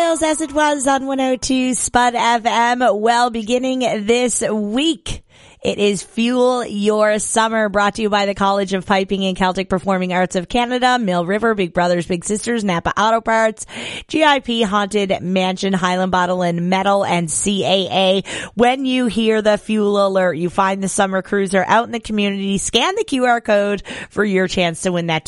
Styles as it was on 102 Spud FM. Well, beginning this week, it is Fuel Your Summer, brought to you by the College of Piping and Celtic Performing Arts of Canada, Mill River, Big Brothers Big Sisters, Napa Auto Parts, GIP, Haunted Mansion, Highland Bottle and Metal, and CAA. When you hear the fuel alert, you find the summer cruiser out in the community, scan the QR code for your chance to win that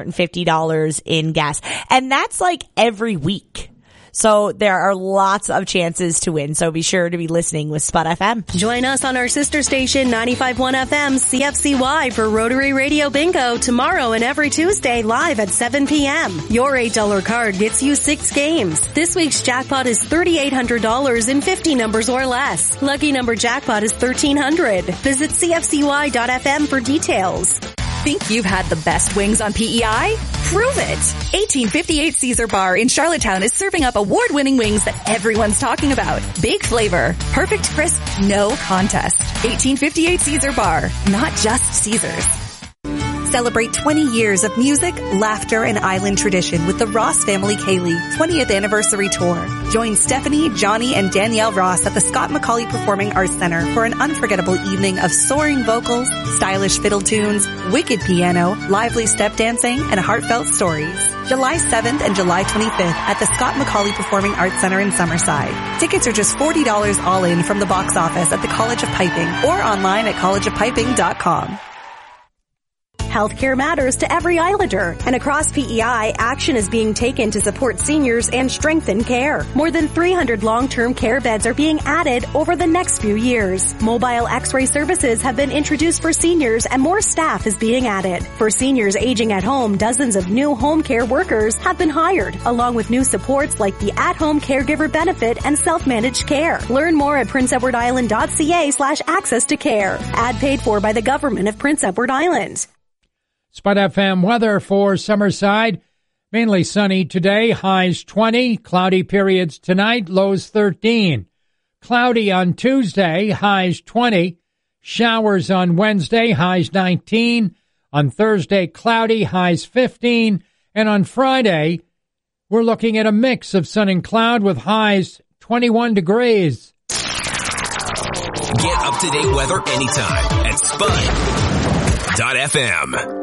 $250 in gas. And that's like every week. So there are lots of chances to win. So be sure to be listening with Spud FM. Join us on our sister station, 95.1 FM CFCY for Rotary Radio Bingo tomorrow and every Tuesday live at 7 p.m. Your $8 card gets you 6 games. This week's jackpot is $3,800 in 50 numbers or less. Lucky number jackpot is 1,300. Visit CFCY.FM for details. Think you've had the best wings on PEI? Prove it! 1858 Caesar Bar in Charlottetown is serving up award-winning wings that everyone's talking about. Big flavor, perfect crisp, no contest. 1858 Caesar Bar, not just Caesars. Celebrate 20 years of music, laughter, and island tradition with the Ross Family Ceilidh 20th Anniversary Tour. Join Stephanie, Johnny, and Danielle Ross at the Scott McCauley Performing Arts Center for an unforgettable evening of soaring vocals, stylish fiddle tunes, wicked piano, lively step dancing, and heartfelt stories. July 7th and July 25th at the Scott McCauley Performing Arts Center in Summerside. Tickets are just $40 all in from the box office at the College of Piping or online at collegeofpiping.com. Healthcare matters to every Islander, and across PEI, action is being taken to support seniors and strengthen care. More than 300 long-term care beds are being added over the next few years. Mobile X-ray services have been introduced for seniors, and more staff is being added. For seniors aging at home, dozens of new home care workers have been hired, along with new supports like the at-home caregiver benefit and self-managed care. Learn more at princeedwardisland.ca/access to care. Ad paid for by the government of Prince Edward Island. Spud FM weather for Summerside. Mainly sunny today, highs 20. Cloudy periods tonight, lows 13. Cloudy on Tuesday, highs 20. Showers on Wednesday, highs 19. On Thursday, cloudy, highs 15. And on Friday, we're looking at a mix of sun and cloud with highs 21 degrees. Get up-to-date weather anytime at Spud.fm.